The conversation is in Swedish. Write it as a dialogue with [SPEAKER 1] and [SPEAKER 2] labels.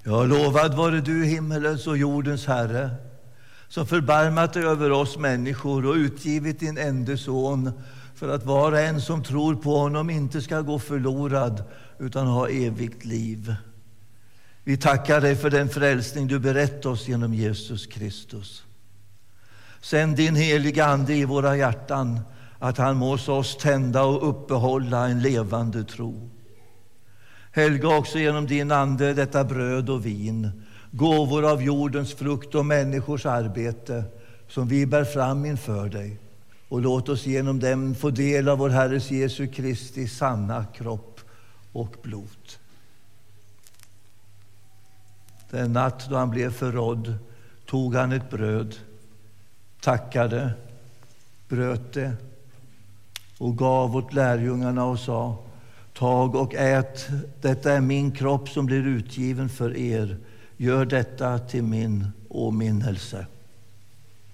[SPEAKER 1] Ja, lovad vare du, himmelens och jordens Herre, som förbarmat dig över oss människor och utgivit din enda son för att var och en som tror på honom inte ska gå förlorad utan ha evigt liv. Vi tackar dig för den frälsning du berett oss genom Jesus Kristus. Sänd din heliga Ande i våra hjärtan, att han måste oss tända och uppehålla en levande tro. Helga också genom din Ande detta bröd och vin, gåvor av jordens frukt och människors arbete som vi bär fram inför dig. Och låt oss genom dem få del av vår Herres Jesu Kristi sanna kropp och blod. Den natt då han blev förrådd tog han ett bröd, tackade, bröt det och gav åt lärjungarna och sa: tag och ät, detta är min kropp som blir utgiven för er. Gör detta till min åminnelse.